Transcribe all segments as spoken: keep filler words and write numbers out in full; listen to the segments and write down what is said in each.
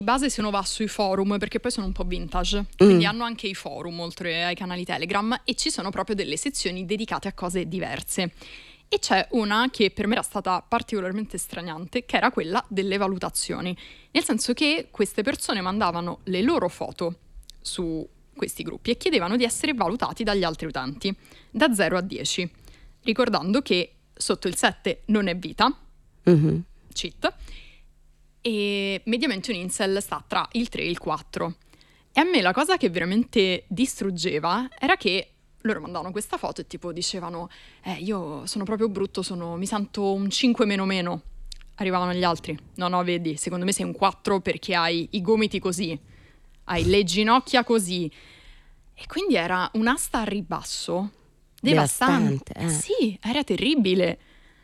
base se uno va sui forum, perché poi sono un po' vintage, quindi mm. hanno anche i forum oltre ai canali Telegram e ci sono proprio delle sezioni dedicate a cose diverse. E c'è una che per me era stata particolarmente straniante, che era quella delle valutazioni, nel senso che queste persone mandavano le loro foto su questi gruppi e chiedevano di essere valutati dagli altri utenti da zero a dieci, ricordando che sotto il sette non è vita, mm-hmm. cheat, e mediamente un incel sta tra il tre e il quattro. E a me la cosa che veramente distruggeva era che loro mandavano questa foto e tipo dicevano eh io sono proprio brutto, sono, mi sento un cinque meno meno. Arrivavano gli altri, no no vedi, secondo me sei un quattro perché hai i gomiti così, hai le ginocchia così. E quindi era un'asta a ribasso devastante, devastante eh. Sì, era terribile.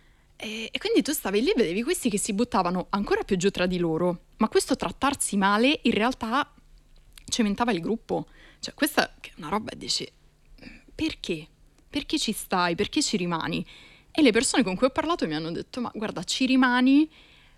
E, e quindi tu stavi lì e vedevi questi che si buttavano ancora più giù tra di loro, ma questo trattarsi male in realtà cementava il gruppo. Cioè questa è una roba e dici perché? Perché ci stai? Perché ci rimani? E le persone con cui ho parlato mi hanno detto ma guarda, ci rimani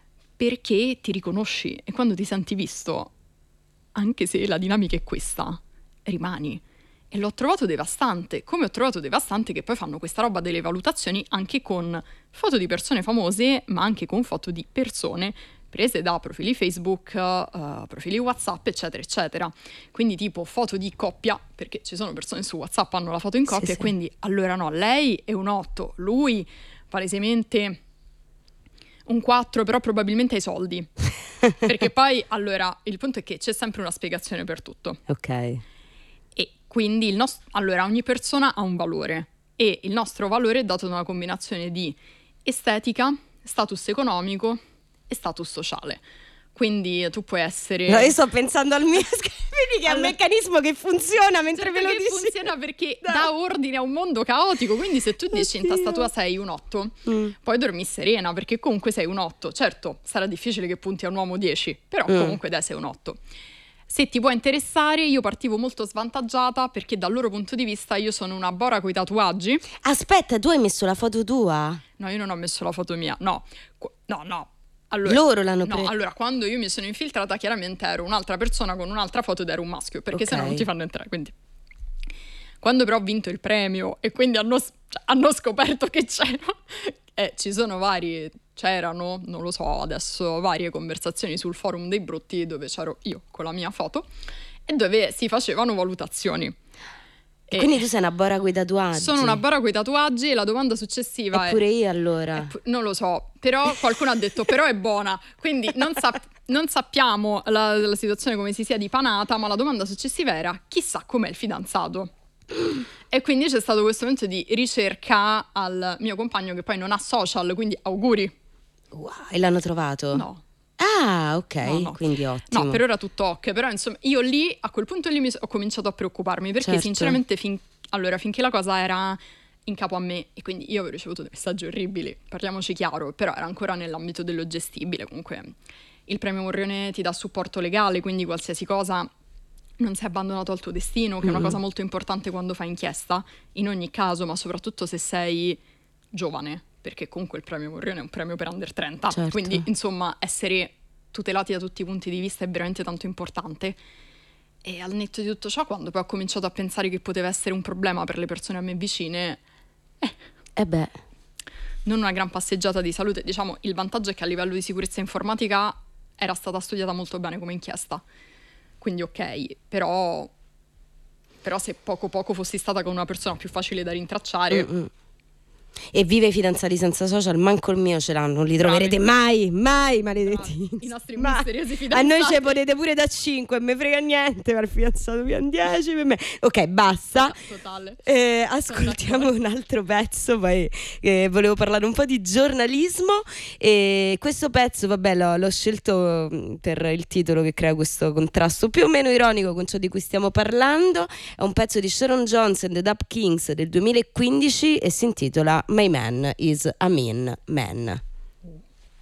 perché ti riconosci e quando ti senti visto, anche se la dinamica è questa, rimani. E l'ho trovato devastante, come ho trovato devastante che poi fanno questa roba delle valutazioni anche con foto di persone famose, ma anche con foto di persone prese da profili Facebook, uh, profili WhatsApp, eccetera, eccetera. Quindi tipo foto di coppia, perché ci sono persone su WhatsApp hanno la foto in coppia, sì, e sì. Quindi allora no, lei è un otto, lui palesemente un quattro, però probabilmente ha i soldi. Perché poi, allora, il punto è che c'è sempre una spiegazione per tutto. Ok. Quindi il nostro, allora ogni persona ha un valore e il nostro valore è dato da una combinazione di estetica, status economico e status sociale. Quindi tu puoi essere... No, io sto pensando al mio, vedi che è un meccanismo che funziona mentre certo ve lo dici. Funziona perché no. dà ordine a un mondo caotico, quindi se tu dici in testa tua sei un otto, mm. poi dormi serena perché comunque sei un otto. Certo, sarà difficile che punti a un uomo dieci, però mm. comunque dai sei un otto. Se ti può interessare, io partivo molto svantaggiata perché dal loro punto di vista io sono una bora coi tatuaggi. Aspetta, tu hai messo la foto tua? No, io non ho messo la foto mia, no, no, no. Allora, loro l'hanno no, preso. Allora, quando io mi sono infiltrata, chiaramente ero un'altra persona con un'altra foto ed ero un maschio, perché okay. sennò non ti fanno entrare, quindi... Quando però ho vinto il premio e quindi hanno, cioè, hanno scoperto che c'erano, eh, ci sono vari, c'erano, non lo so adesso, varie conversazioni sul forum dei brutti dove c'ero io con la mia foto e dove si facevano valutazioni. E quindi tu sei una bora coi tatuaggi? Sono una bora coi tatuaggi e la domanda successiva è... pure io allora? È, non lo so, però qualcuno ha detto però è buona, quindi non, sap- non sappiamo la, la situazione come si sia dipanata, ma la domanda successiva era chissà com'è il fidanzato. E quindi c'è stato questo momento di ricerca al mio compagno che poi non ha social, quindi auguri. Wow, e l'hanno trovato? No. Ah, ok, no, no. Quindi ottimo. No, per ora tutto ok, però insomma io lì, a quel punto lì mi so- ho cominciato a preoccuparmi perché certo. sinceramente fin- allora finché la cosa era in capo a me e quindi io avevo ricevuto dei messaggi orribili, parliamoci chiaro, però era ancora nell'ambito dello gestibile, comunque il premio Morrione ti dà supporto legale, quindi qualsiasi cosa... non sei abbandonato al tuo destino, che è una cosa molto importante quando fai inchiesta, in ogni caso, ma soprattutto se sei giovane, perché comunque il premio Morrione è un premio per under trenta, certo. Quindi insomma essere tutelati da tutti i punti di vista è veramente tanto importante. E al netto di tutto ciò, quando poi ho cominciato a pensare che poteva essere un problema per le persone a me vicine, eh, eh beh, non una gran passeggiata di salute. Diciamo, il vantaggio è che a livello di sicurezza informatica era stata studiata molto bene come inchiesta. Quindi ok, però, però se poco poco fossi stata con una persona più facile da rintracciare... Mm-mm. E vive i fidanzati senza social, manco il mio ce l'hanno, non li troverete mai, mai, maledetti. I nostri misteriosi fidanzati. A noi ce potete pure da cinque, me frega niente, ma il fidanzato più dieci per me. Ok, basta. Totale. Eh, ascoltiamo un altro pezzo, poi eh, volevo parlare un po' di giornalismo e questo pezzo, vabbè, l'ho, l'ho scelto per il titolo che crea questo contrasto più o meno ironico con ciò di cui stiamo parlando. È un pezzo di Sharon Jones and the Dap Kings del duemilaquindici e si intitola My Man is a Mean Man.